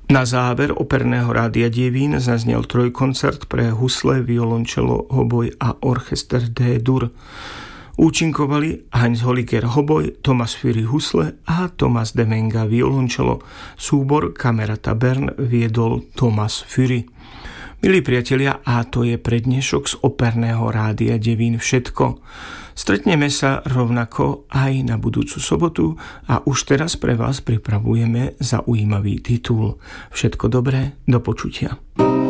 Na záver operného rádia Dievín zaznel trojkoncert pre husle, violončelo, hoboj a orchester D-dur. Účinkovali Heinz Holliger hoboj, Thomas Fury husle a Thomas Demenga violončelo. Súbor Kamerata Bern viedol Thomas Fury. Milí priatelia, a to je pre dnešok z operného rádia Devín všetko. Stretneme sa rovnako aj na budúcu sobotu a už teraz pre vás pripravujeme zaujímavý titul. Všetko dobré, do počutia.